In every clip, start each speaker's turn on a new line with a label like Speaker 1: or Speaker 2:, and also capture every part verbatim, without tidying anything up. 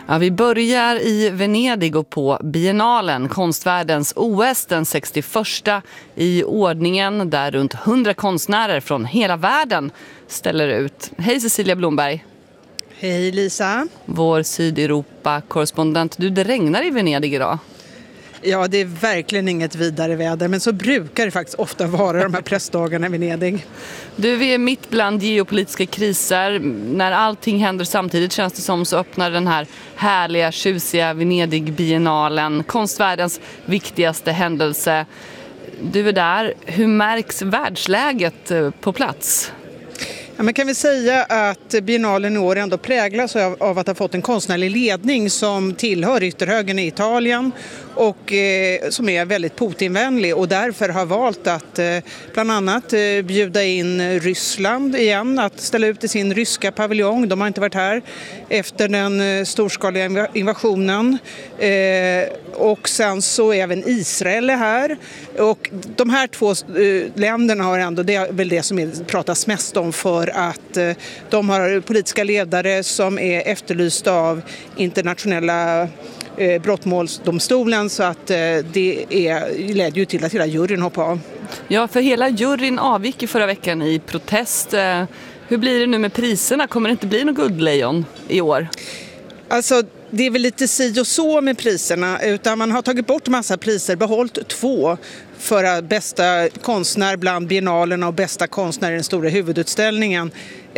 Speaker 1: Ja, vi börjar i Venedig och på Biennalen, konstvärldens O S, den sextioförsta i ordningen, där runt hundra konstnärer från hela världen ställer ut. Hej Cecilia Blomberg.
Speaker 2: Hej Lisa.
Speaker 1: Vår Sydeuropa-korrespondent. Du, det regnar i Venedig idag.
Speaker 2: Ja, det är verkligen inget vidare väder, men så brukar det faktiskt ofta vara de här pressdagarna i Venedig.
Speaker 1: Du, vi är mitt bland geopolitiska kriser. När allting händer samtidigt känns det som så öppnar den här härliga, tjusiga Venedig-biennalen, konstvärldens viktigaste händelse. Du är där. Hur märks världsläget på plats?
Speaker 2: Ja, man kan väl säga att biennalen i år ändå präglas av, av att ha fått en konstnärlig ledning som tillhör ytterhögern i Italien och eh, som är väldigt Putinvänlig och därför har valt att eh, bland annat eh, bjuda in Ryssland igen att ställa ut i sin ryska paviljong. De har inte varit här efter den eh, storskaliga invasionen eh, och sen så även Israel är här och de här två eh, länderna har ändå, det är väl det som det pratas mest om för att eh, de har politiska ledare som är efterlysta av internationella eh, brottmålsdomstolen så att eh, det är, ledde ju till att hela juryn hoppar av.
Speaker 1: Ja, för hela juryn avgick i förra veckan i protest. Eh, hur blir det nu med priserna? Kommer det inte bli någon guldlejon i år?
Speaker 2: Alltså, det är väl lite si och så med priserna, utan man har tagit bort massa priser, behållit två för bästa konstnär bland biennalerna och bästa konstnär i den stora huvudutställningen.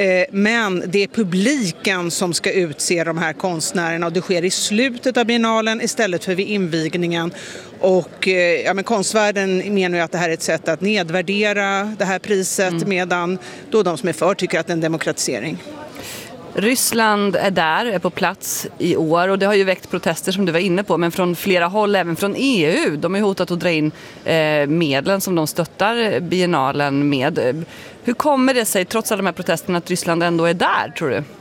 Speaker 2: Men det är publiken som ska utse de här konstnärerna och det sker i slutet av biennalen istället för vid invigningen. Och ja, men konstvärlden menar ju att det här är ett sätt att nedvärdera det här priset mm. medan då de som är för tycker att det är en demokratisering.
Speaker 1: Ryssland är där, är på plats i år och det har ju väckt protester som du var inne på, men från flera håll, även från E U. De har ju hotat att dra in eh, medlen som de stöttar biennalen med. Hur kommer det sig, trots alla de här protesterna, att Ryssland ändå är där, tror du?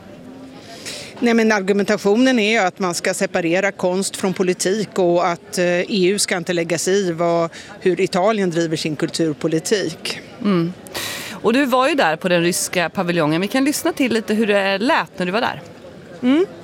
Speaker 2: Nej, men argumentationen är ju att man ska separera konst från politik och att E U ska inte lägga sig i vad, hur Italien driver sin kulturpolitik.
Speaker 1: Mm. Och du var ju där på den ryska paviljongen. Vi kan lyssna till lite hur det lät när du var där.
Speaker 2: Mm.